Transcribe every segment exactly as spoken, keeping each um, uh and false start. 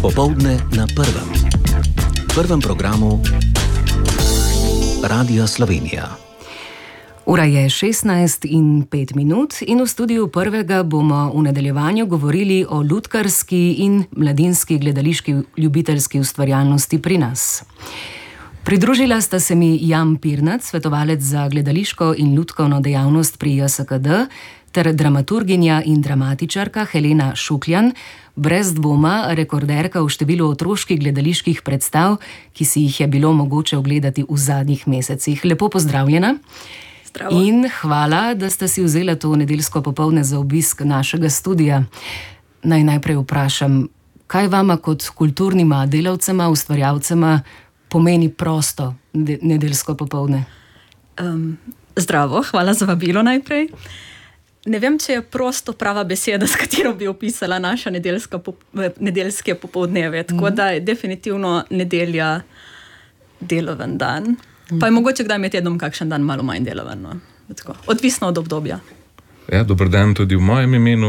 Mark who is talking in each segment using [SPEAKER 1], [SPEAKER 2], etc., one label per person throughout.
[SPEAKER 1] Popoldne na prvem. Prvem programu Radia Slovenija.
[SPEAKER 2] Ura je šestnajst in pet minut in v studiu prvega bomo v nadaljevanju govorili o lutkarski in mladinski gledališki ljubiteljski ustvarjalnosti pri nas. Pridružila sta se mi Jan Pirnat, svetovalec za gledališko in lutkovno dejavnost pri J S K D, ter dramaturginja in dramatičarka Helena Šukljan, brez dvoma rekorderka v številu otroških gledaliških predstav, ki si jih je bilo mogoče ogledati v zadnjih mesecih. Lepo pozdravljena. Zdravo. In hvala, da ste si vzela to nedeljsko popoldne za obisk našega studia. Naj najprej vprašam, kaj vama kot kulturnima delavcema, ustvarjalcema pomeni prosto nedeljsko popoldne?
[SPEAKER 3] Um, zdravo, hvala za vabilo najprej. Ne vem, če je prosto prava beseda, s katero bi opisala naša nedeljska pop, nedeljske popoldneve. Tako mm-hmm. da je definitivno nedelja deloven dan. Mm-hmm. Pa je mogoče kdaj med tednom kakšen dan malo manj deloven. No? Odvisno od obdobja.
[SPEAKER 4] Ja, dober dan tudi v mojem imenu.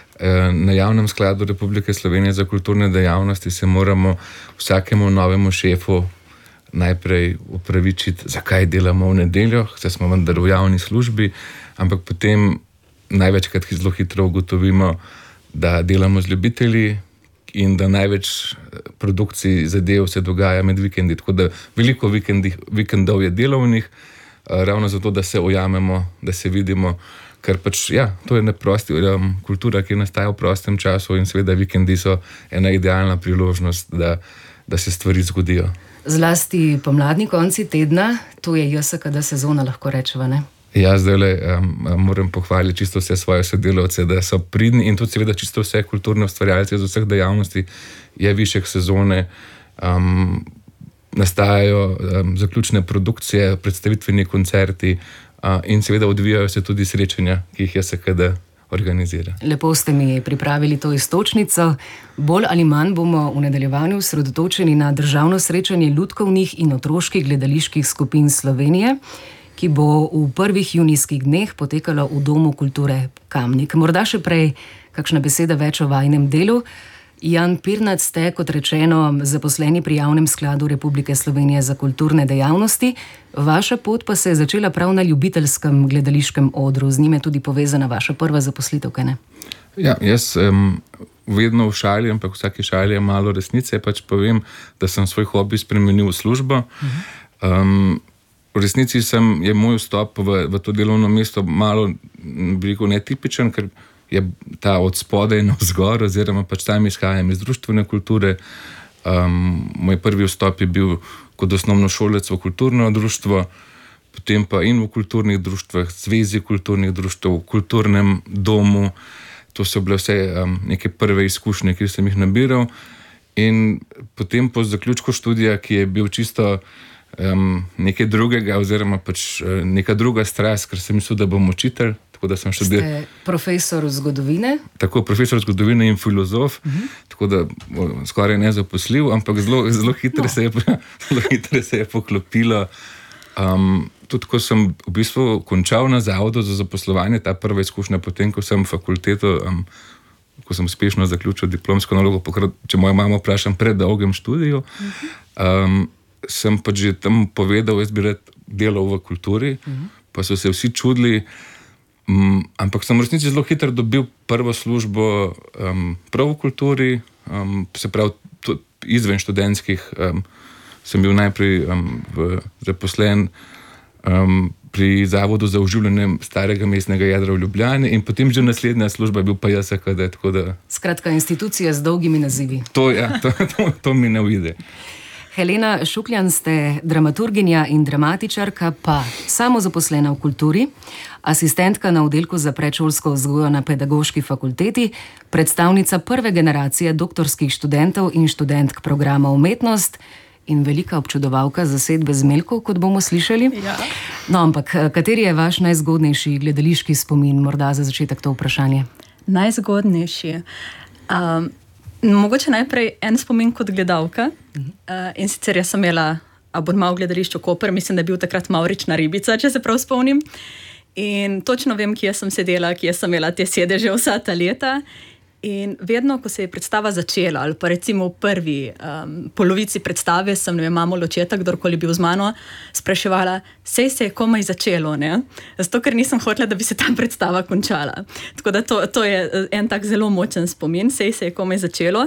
[SPEAKER 4] Na Javnem skladu Republike Slovenije za kulturne dejavnosti se moramo vsakemu novemu šefu najprej upravičiti, zakaj delamo v nedeljo, saj smo vendar v javni službi, ampak potem največkrat zelo hitro ugotovimo, da delamo z ljubitelji in da največ produkcij zadev se dogaja med vikendi. Tako da veliko vikendi, vikendov je delovnih, ravno zato, da se ujamemo, da se vidimo, ker pač, ja, to je neprosti, um, kultura, ki nastaja v prostem času in seveda vikendi so ena idealna priložnost, da, da se stvari zgodijo.
[SPEAKER 2] Zlasti pomladni konci tedna, to je J S K D sezona, lahko rečeva, ne?
[SPEAKER 4] Ja, zdaj le um, moram pohvaliti čisto vse svoje sodelavce, da so pridni in tudi seveda čisto vse kulturne ustvarjalce z vseh dejavnosti je višek sezone, um, nastajajo um, zaključne produkcije, predstavitveni koncerti uh, in seveda odvijajo se tudi srečanja, ki jih J S K D organizira.
[SPEAKER 2] Lepo ste mi pripravili to iztočnico. Bolj ali manj bomo v nadaljevanju osredotočeni na državno srečanje lutkovnih in otroških gledaliških skupin Slovenije, ki bo v prvih junijskih dneh potekalo v Domu kulture Kamnik. Morda še prej kakšna beseda več o vajinem delu. Jan Pirnat, ste, kot rečeno, zaposleni pri Javnem skladu Republike Slovenije za kulturne dejavnosti. Vaša pot pa se je začela prav na ljubiteljskem gledališkem odru. Z njim je tudi povezana vaša prva zaposlitev, kaj ne?
[SPEAKER 4] Ja, jaz um, vedno v šali, ampak vsaki šali je malo resnice, pač povem, da sem svoj hobi spremenil v službo. Um, v resnici sem, je moj vstop v, v to delovno mesto malo, bi rekel, netipičen, ker je ta od spodaj navzgor, oziroma pač tam izhajam iz društvene kulture. Um, moj prvi vstop je bil kot osnovnošolec v kulturno društvo, potem pa in v kulturnih društvih, zvezi kulturnih društev, v kulturnem domu. To so bile vse um, neke prve izkušnje, ki sem jih nabiral. In potem po zaključku študija, ki je bil čisto um, nekaj drugega, oziroma pač uh, neka druga strast, ker sem mislil, da bom učitelj. Da sem študir...
[SPEAKER 2] Ste profesor zgodovine?
[SPEAKER 4] Tako, profesor zgodovine in filozof, uh-huh. Tako da o, skoraj nezaposljiv, ampak zelo, zelo, hitro, no. se je, zelo hitro se je poklopilo. Um, tudi ko sem v bistvu končal na zavodu za zaposlovanje, ta prva izkušnja potem, ko sem fakulteto, um, ko sem uspešno zaključil diplomsko nalogo, pokrat, če mojo mamo vprašam, pred dolgem študiju, uh-huh. um, sem pa že tam povedal, jaz bi rad delal v kulturi, uh-huh. Pa so se vsi čudili. Um, ampak sem v resnici zelo hitro dobil prvo službo um, prav v kulturi, um, se pravi izven študentskih. Um, sem bil najprej um, v, zaposlen um, pri Zavodu za oživljanje starega mestnega jedra v Ljubljani in potem že naslednja služba je bil pa J S K D. Da...
[SPEAKER 2] Skratka, institucija z dolgimi nazivi.
[SPEAKER 4] To, ja, to, to, to mi ne uide.
[SPEAKER 2] Helena Šukljan, ste dramaturginja in dramatičarka, pa samozaposlena v kulturi, asistentka na oddelku za predšolsko vzgojo na Pedagoški fakulteti, predstavnica prve generacije doktorskih študentov in študentk programa Umetnost in velika občudovalka zasedbe Zmeljkov, kot bomo slišali.
[SPEAKER 3] Ja.
[SPEAKER 2] No, ampak kateri je vaš najzgodnejši gledališki spomin? Morda za začetek to vprašanje.
[SPEAKER 3] Najzgodnejši? Um, Mogoče najprej en spomin kot gledalka. Uh, in sicer jaz sem imela abonma v gledališču Koper, mislim, da je bil takrat Mavrična ribica, če se prav spomnim. In točno vem, kje sem sedela, kje sem imela te sedeže vsa ta leta. In vedno, ko se je predstava začela, ali pa recimo v prvi um, polovici predstave, sem, ne vem, mamo ločeta, kdorkoli bil z mano, spraševala, sej se je komaj začelo, ne? Zato, ker nisem hotela, da bi se ta predstava končala. Tako da to, to je en tak zelo močen spomin, sej se je komaj začelo.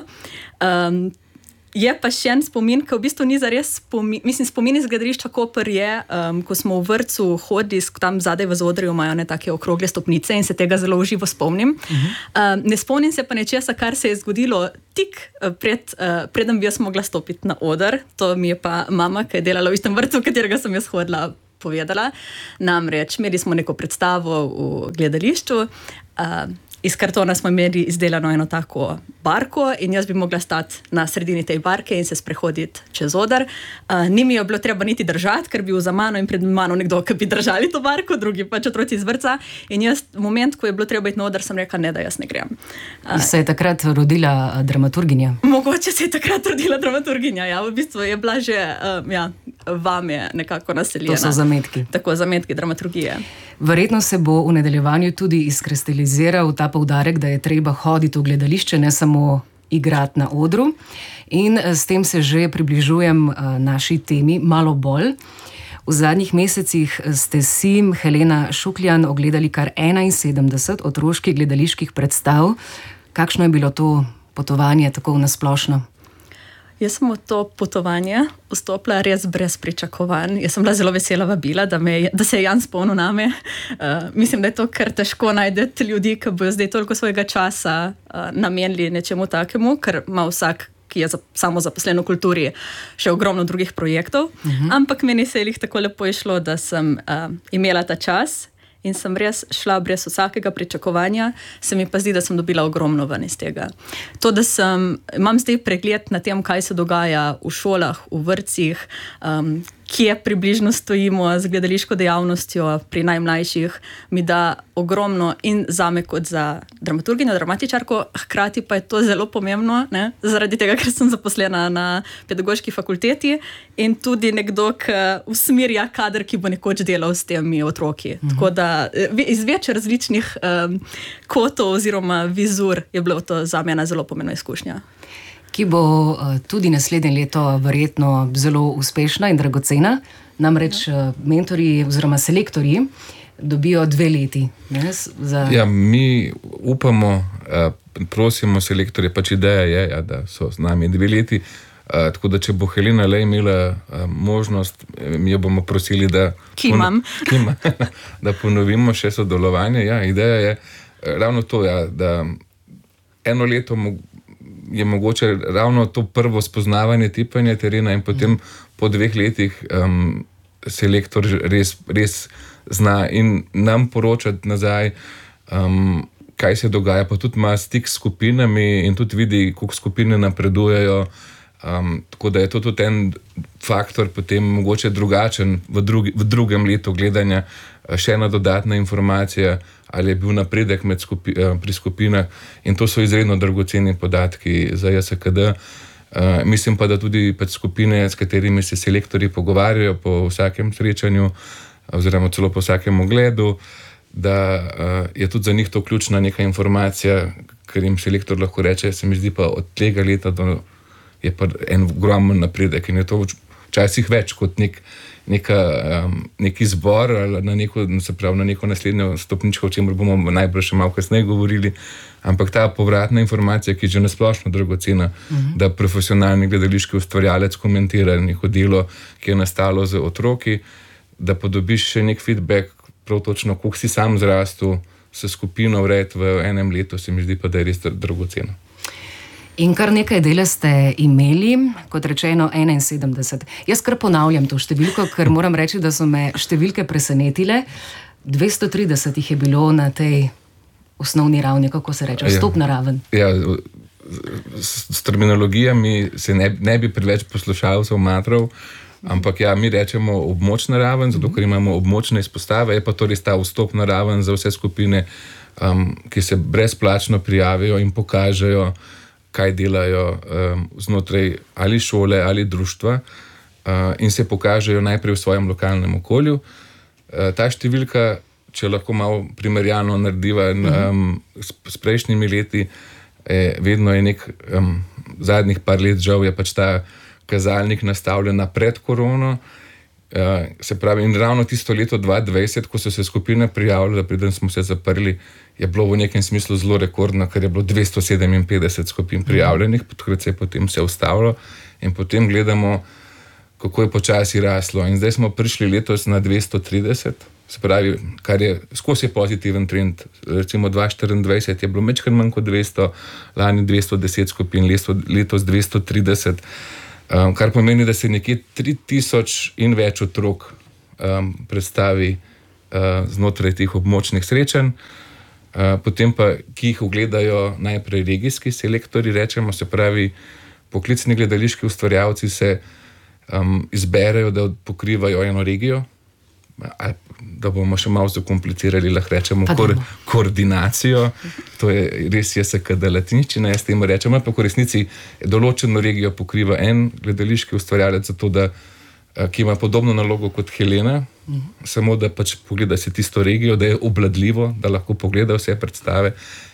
[SPEAKER 3] Um, Je pa še en spomin, ki v bistvu ni zares spomin, mislim, spomin iz gledališča Koper je, um, ko smo v vrtcu hodili, tam zadaj v Zodriju imajo ne take okrogle stopnice in se tega zelo uživo spomnim. Uh-huh. Um, ne spomnim se pa nečesa, kar se je zgodilo tik pred, uh, predem bi jaz mogla stopiti na oder. To mi je pa mama, ki je delala v istem vrtcu, katerega sem jaz hodila, povedala. Namreč, imeli smo neko predstavo v gledališču, uh, iz kartona smo imeli izdelano eno tako barko in jaz bi mogla stati na sredini tej barke in se sprehoditi čez oder. Uh, ni mi jo bilo treba niti držati, ker bi bil za mano in pred mano nekdo, ki bi držali to barko, drugi pač otroci iz vrtca. In jaz, moment, ko je bilo treba iti na oder, sem rekla, ne, da jaz ne grem. Uh,
[SPEAKER 2] se je takrat rodila dramaturginja?
[SPEAKER 3] Mogoče se je takrat rodila dramaturginja, ja. V bistvu je bila že, uh, ja, vame nekako naseljena.
[SPEAKER 2] To so zametki.
[SPEAKER 3] Tako, zametki dramaturgije.
[SPEAKER 2] Verjetno se bo v nadaljevanju tudi izkristaliziral ta poudarek, da je treba hoditi v gledališče, ne samo igrati na odru. In s tem se že približujem naši temi malo bolj. V zadnjih mesecih ste si, Helena Šukljan, ogledali kar enainsedemdeset otroških gledaliških predstav. Kakšno je bilo to potovanje tako nasplošno?
[SPEAKER 3] Jaz sem v to potovanje vstopila res brez pričakovanj. Jaz sem bila zelo vesela vabila, da, me, da se je Jan spomnil name. Uh, mislim, da je to kar težko najdeti ljudi, ki bojo zdaj toliko svojega časa uh, namenili nečemu takemu, ker ima vsak, ki je za, samo zaposlen v kulturi, še ogromno drugih projektov. Uh-huh. Ampak meni se je jih tako lepo išlo, da sem uh, imela ta čas in sem res šla brez vsakega pričakovanja, se mi pa zdi, da sem dobila ogromno ven iz tega. To, da sem, imam zdaj pregled na tem, kaj se dogaja v šolah, v vrtcih, um, kje približno stojimo z gledališko dejavnostjo pri najmlajših, mi da ogromno in zame kot za dramaturginjo, dramatičarko, hkrati pa je to zelo pomembno, ne? Zaradi tega, ker sem zaposlena na pedagoški fakulteti in tudi nekdo, ki usmerja kader, ki bo nekoč delal s temi otroki. Mhm. Tako da iz več različnih um, kotov oziroma vizur je bilo to za mene zelo pomembna izkušnja.
[SPEAKER 2] Ki bo tudi naslednje leto verjetno zelo uspešna in dragocena. Namreč mentorji oziroma selektorji dobijo dve leti. Ne, za...
[SPEAKER 4] Ja, mi upamo, prosimo selektorje, pač ideja je, ja, da so z nami dve leti, tako da če bo Helena le imela možnost, mi jo bomo prosili, da,
[SPEAKER 3] Kimam.
[SPEAKER 4] Kima, da ponovimo še sodelovanje. Ja, ideja je ravno to, ja, da eno leto je mogoče ravno to prvo spoznavanje tipanja terena in potem mm. po dveh letih um, selektor res, res zna in nam poročati nazaj, um, kaj se dogaja, pa tudi ima stik s skupinami in tudi vidi, koliko skupine napredujejo. Um, tako da je to tudi en faktor potem mogoče drugačen v, drugi, v drugem letu gledanja, še ena dodatna informacija, ali je bil napredek med skupi, pri skupinah in to so izredno dragoceni podatki za J S K D. Uh, mislim pa, da tudi skupine, s katerimi se selektorji pogovarjajo po vsakem srečanju oziroma celo po vsakem ogledu, da uh, je tudi za njih to ključna neka informacija, ker jim selektor lahko reče, se mi zdi pa od tega leta do je pa en ogromen napredek in je to včasih več kot nek, neka, um, nek izbor ali na neko, se pravi, na neko naslednjo stopničko, o čemer bomo najbrž še malo kasneje govorili, ampak ta povratna informacija, ki je že nasplošno dragocena, uh-huh. da profesionalni gledališki ustvarjalec komentira neko delo, ki je nastalo z otroki, da pa dobiš še nek feedback, prav točno, koliko si sam zrastel s skupino vred v enem letu, se mi zdi pa, da je res dragoceno.
[SPEAKER 2] In kar nekaj dela ste imeli, kot rečeno enainsedemdeset. Jaz kar ponavljam to številko, ker moram reči, da so me številke presenetile. dvesto trideset jih je bilo na tej osnovni ravni, kako se reče, vstopna raven.
[SPEAKER 4] Ja, s, s terminologijami se ne, ne bi preveč poslušalcev matrov, ampak ja, mi rečemo območna raven, zato ker imamo območne izpostave, je pa to res ta vstopna raven za vse skupine, um, ki se brezplačno prijavijo in pokažejo, kaj delajo um, znotraj ali šole ali društva uh, in se pokažejo najprej v svojem lokalnem okolju. Uh, ta številka, če lahko malo primerjalno narediva um, s, s prejšnjimi leti, je, vedno je nek, um, zadnjih par let žal je pač ta kazalnik nastavljen na pred korono. Uh, se pravi, in ravno tisto leto dva tisoč dvajset, ko so se skupine prijavile, preden smo se zaprli, je bilo v nekem smislu zelo rekordno, ker je bilo dvesto sedeminpetdeset skupin prijavljenih, takrat se je potem vse ustavilo in potem gledamo, kako je počasi raslo. In zdaj smo prišli letos na dvesto trideset, se pravi, kar je skozi pozitiven trend. Recimo dva tisoč štiriindvajset je bilo mečkrat manj kot dvesto, lani dvesto deset skupin, letos dvesto trideset. Um, kar pomeni, da se nekje tri tisoč in več otrok um, predstavi uh, znotraj teh območnih srečanj, uh, potem pa, ki jih ogledajo najprej regijski selektori, rečemo, se pravi, poklicni gledališki ustvarjalci se um, izberejo, da pokrivajo eno regijo, ali da bomo še malo zakomplicirali, lahko rečemo kor, koordinacijo, to je res je se kada latinščina, jaz temu rečemo, ampak v resnici določeno regijo pokriva en gledališki ustvarjalec, zato da, ki ima podobno nalogo kot Helena, uh-huh. samo da pač pogleda si tisto regijo, da je obvladljivo, da lahko pogleda vse predstave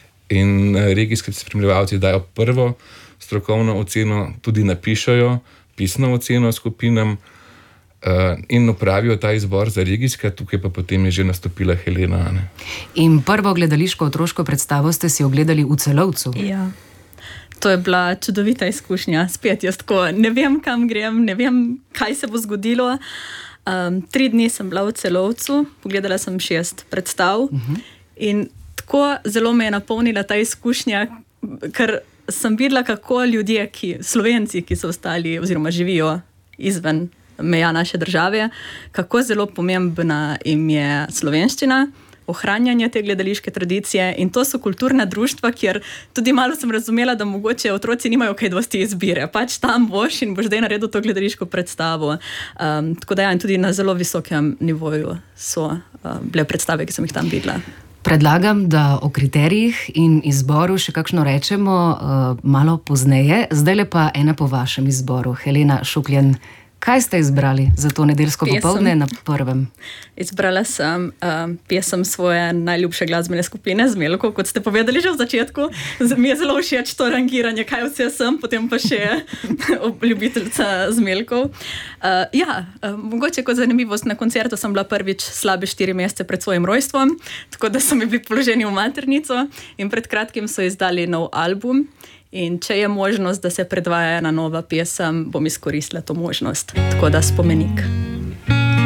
[SPEAKER 4] in regijski spremljevalci dajo prvo strokovno oceno, tudi napišajo pisno oceno skupinam, Uh, in opravijo ta izbor za regijske, tukaj pa potem je že nastopila Helena. Ne?
[SPEAKER 2] In prvo gledališko otroško predstavo ste si ogledali v Celovcu.
[SPEAKER 3] Ja, to je bila čudovita izkušnja. Spet jaz tako ne vem, kam grem, ne vem, kaj se bo zgodilo. Um, tri dni sem bila v Celovcu, pogledala sem šest predstav uh-huh. in tako zelo me je napolnila ta izkušnja, ker sem videla, kako ljudje, ki, Slovenci, ki so ostali oziroma živijo izven meja naše države, kako zelo pomembna jim je slovenščina, ohranjanje te gledališke tradicije in to so kulturna društva, kjer tudi malo sem razumela, da mogoče otroci nimajo kaj dosti izbire. Pač tam boš in boš zdaj naredil to gledališko predstavo. Um, tako da ja, in tudi na zelo visokem nivoju so uh, bile predstave, ki sem jih tam videla.
[SPEAKER 2] Predlagam, da o kriterijih in izboru še kakšno rečemo uh, malo pozneje. Zdaj le pa ena po vašem izboru. Helena Šukljen, kaj ste izbrali za to nedeljsko popoldne na prvem?
[SPEAKER 3] Izbrala sem um, pesem svoje najljubše glasbene skupine Zmelkov, kot ste povedali že v začetku. Mi je zelo všeč to rangiranje, kaj vse sem, potem pa še ljubiteljca Zmelkov. Uh, ja, uh, mogoče kot zanimivost, na koncertu sem bila prvič slabe štiri mesece pred svojim rojstvom, tako da so mi bili položeni v maternico in pred kratkim so izdali nov album. In če je možnost, da se predvaja ena nova pesem, bom izkoristila to možnost. Tako da spomenik.